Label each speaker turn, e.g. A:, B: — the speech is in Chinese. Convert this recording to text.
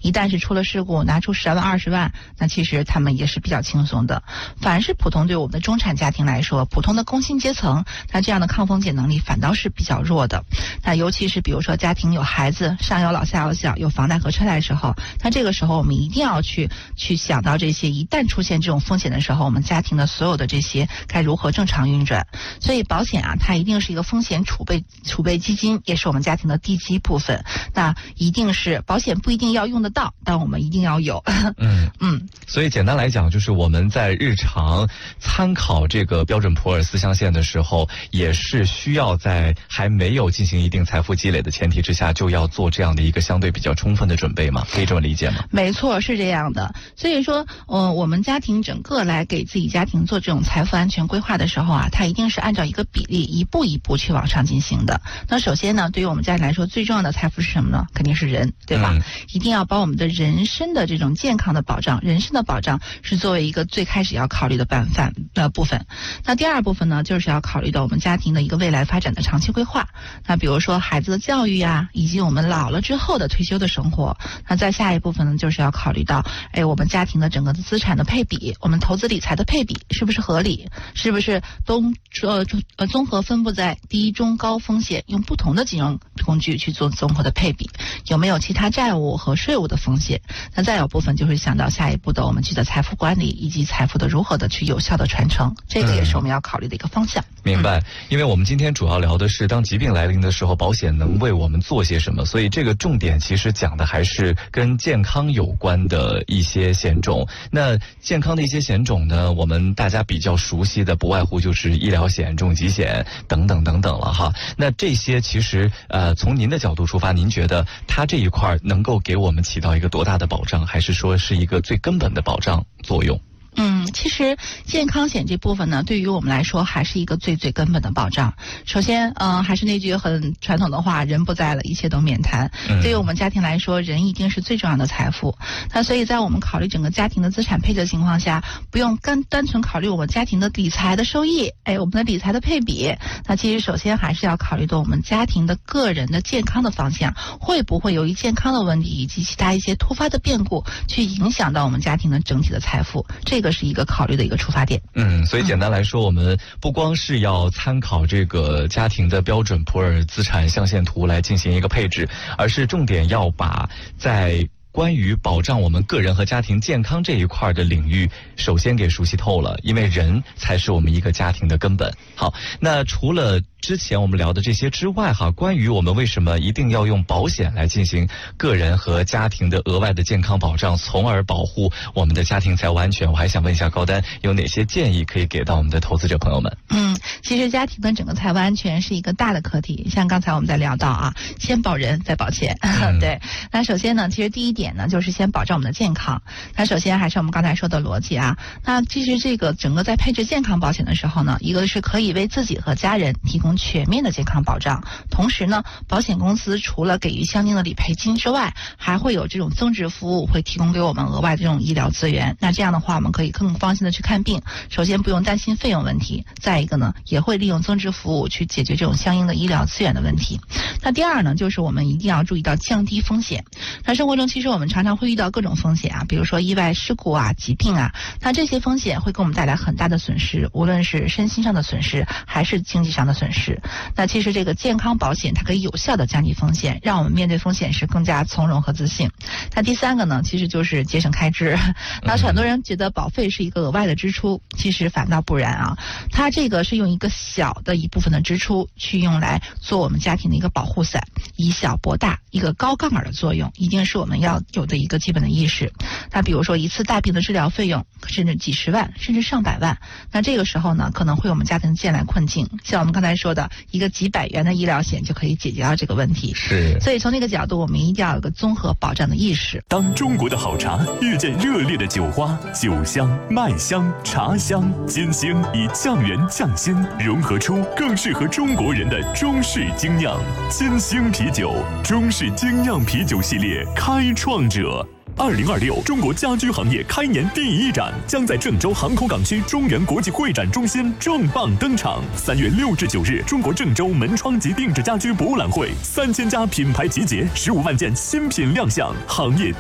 A: 一旦是出了事故，拿出10万20万，那其实他们也是比较轻松的。反而是普通对我们的中产家庭来说，普通的工薪阶层，那这样的抗风险能力反倒是比较弱的。那尤其是比如说家庭有孩子，上有老下有小，有房贷和车贷的时候，那这个时候我们一定要去想到这些，一旦出现这种风险的时候，我们家庭的所有的这些该如何正常运转。所以保险啊，它一定是一个风险储备基金，也是我们家庭的地基部分。那一定是保险不一定要用得到，但我们一定要有。
B: 所以简单来讲，就是我们在日常参考这个标准普尔4象限的时候，也是需要在还没有进行一定财富积累的前提之下，就要做这样的一个相对比较充分的准备嘛？可以这么理解吗？
A: 没错，是这样的。所以说，我们家庭整个来给自己家庭做这种财富安全规划的时候啊，它一定是按照一个比例一步一步去往上进行的。那首先呢，对于我们家庭来说，最重要的财富是什么呢？肯定是人，对吧？一定要把我们的人身的这种健康的保障，人身的保障是作为一个最开始要考虑的部分。那第二部分呢，就是要考虑到我们家庭的一个未来发展的长期规划。那比如说孩子的教育啊，以及我们老了之后的退休的生活。那再下一部分呢，就是要考虑到，我们家庭的整个的资产的配比，我们投资理财的配比是不是合理，是不是综合分布在低、中、高风险，用不同的金融工具去做综合的配比，有没有其他债务和税务的风险。那再有部分就是想到下一步的我们去的财富管理，以及财富的如何的去有效的传承，这个也是我们要考虑的一个方向。
B: 明白。因为我们今天主要聊的是当疾病来临的时候，保险能为我们做些什么，所以这个重点其实讲的还是跟健康有关的一些险种。那健康的一些险种呢，我们大家比较熟悉的不外乎就是医疗险、重疾险等等等等了哈。那这些其实从您的角度出发，您觉得它这一块能够给我们起到一个多大的保障，还是说是一个最根本的保障作用？
A: 其实健康险这部分呢，对于我们来说还是一个最根本的保障。首先，还是那句很传统的话，人不在了，一切都免谈。对于我们家庭来说，人一定是最重要的财富。那所以在我们考虑整个家庭的资产配置的情况下，不用单纯考虑我们家庭的理财的收益，我们的理财的配比。那其实首先还是要考虑到我们家庭的个人的健康的方向，会不会由于健康的问题以及其他一些突发的变故，去影响到我们家庭的整体的财富。这个是一个考虑的一个出发点。
B: 所以简单来说，我们不光是要参考这个家庭的标准普尔资产象限图来进行一个配置，而是重点要把在关于保障我们个人和家庭健康这一块的领域首先给熟悉透了，因为人才是我们一个家庭的根本。好，那除了之前我们聊的这些之外哈，关于我们为什么一定要用保险来进行个人和家庭的额外的健康保障，从而保护我们的家庭财务安全，我还想问一下高丹，有哪些建议可以给到我们的投资者朋友们？
A: 其实家庭的整个财务安全是一个大的课题，像刚才我们在聊到啊，先保人再保钱。对，那首先呢，其实第一点呢，就是先保障我们的健康。那首先还是我们刚才说的逻辑啊。那其实这个整个在配置健康保险的时候呢，一个是可以为自己和家人提供全面的健康保障，同时呢，保险公司除了给予相应的理赔金之外，还会有这种增值服务，会提供给我们额外的这种医疗资源。那这样的话，我们可以更放心的去看病。首先不用担心费用问题，再一个呢，也会利用增值服务去解决这种相应的医疗资源的问题。那第二呢，就是我们一定要注意到降低风险。那生活中其实我们常常会遇到各种风险啊，比如说意外事故啊、疾病啊，那这些风险会给我们带来很大的损失，无论是身心上的损失还是经济上的损失。那其实这个健康保险它可以有效的降低风险，让我们面对风险时更加从容和自信。那第三个呢，其实就是节省开支。那很多人觉得保费是一个额外的支出，其实反倒不然啊，它这个是用一个小的一部分的支出去用来做我们家庭的一个保护伞，以小博大，一个高杠杆的作用，一定是我们要有的一个基本的意识。那比如说一次大病的治疗费用甚至几十万甚至上百万，那这个时候呢，可能会我们家庭渐来困境，像我们刚才说的一个几百元的医疗险就可以解决到这个问题。
B: 是，
A: 所以从那个角度，我们一定要有个综合保障的意识。
C: 当中国的好茶遇见热烈的酒花，酒香、麦香、茶香、金星以酱园酱鲜融合出更适合中国人的中式精酿。金星啤酒，中式精酿啤酒系列开创者。2026中国家居行业开年第一展将在郑州航空港区中原国际会展中心重磅登场。3月6至9日，中国郑州门窗及定制家居博览会，3000家品牌集结，15万件新品亮相，行业